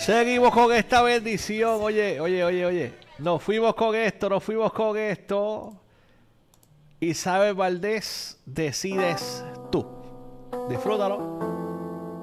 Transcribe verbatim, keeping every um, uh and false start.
Seguimos con esta bendición. Oye, oye, oye, oye. Nos fuimos con esto, nos fuimos con esto. Isabel Valdés, decides tú. Disfrútalo.